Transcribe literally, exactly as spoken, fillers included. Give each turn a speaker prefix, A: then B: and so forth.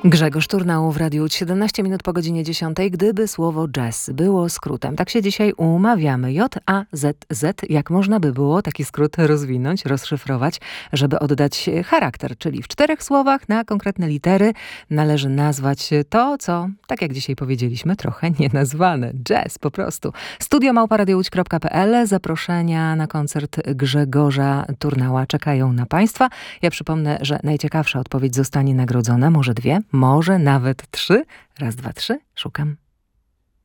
A: Grzegorz Turnał w Radiu siedemnaście minut po godzinie dziesiątej. Gdyby słowo jazz było skrótem. Tak się dzisiaj umawiamy. J A Z Z. Jak można by było taki skrót rozwinąć, rozszyfrować, żeby oddać charakter. Czyli w czterech słowach na konkretne litery należy nazwać to, co, tak jak dzisiaj powiedzieliśmy, trochę nienazwane. Jazz po prostu. Studio małpa radio łódź kropka pe el. Zaproszenia na koncert Grzegorza Turnała czekają na Państwa. Ja przypomnę, że najciekawsza odpowiedź zostanie nagrodzona. Może dwie, może nawet trzy. Raz, dwa, trzy. Szukam.